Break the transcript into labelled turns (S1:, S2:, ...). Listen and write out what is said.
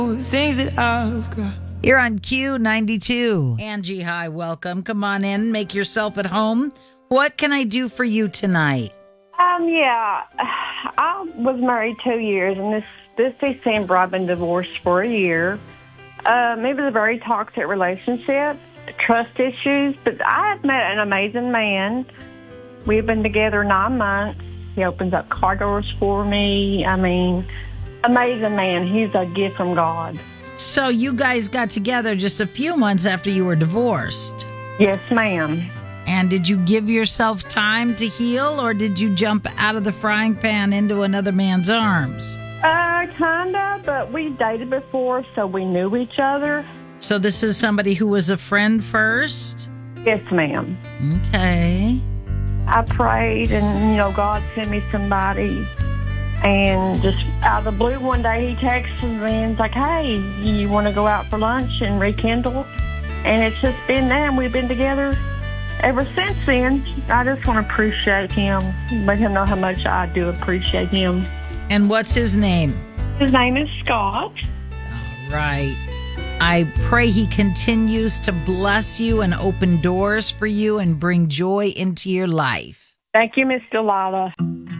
S1: Things that I've got.
S2: You're on Q92. Angie, hi, welcome. Come on in, make yourself at home. What can I do for you tonight?
S3: Yeah, I was married 2 years, and this December I've been divorced for a year. It was a very toxic relationship, trust issues, but I have met an amazing man. We've been together 9 months. He opens up car doors for me. I mean, amazing man. He's a gift from God.
S2: So you guys got together just a few months after you were divorced.
S3: Yes, ma'am.
S2: And did you give yourself time to heal, or did you jump out of the frying pan into another man's arms?
S3: Kinda, but we dated before, so we knew each other.
S2: So this is somebody who was a friend first?
S3: Yes, ma'am.
S2: Okay.
S3: I prayed, and, God sent me somebody. And just out of the blue one day, he texted me and was like, hey, you want to go out for lunch and rekindle? And it's just been that, and we've been together ever since then. I just want to appreciate him, let him know how much I do appreciate him.
S2: And what's his name?
S3: His name is Scott.
S2: All right. I pray he continues to bless you and open doors for you and bring joy into your life.
S3: Thank you, Miss Delilah.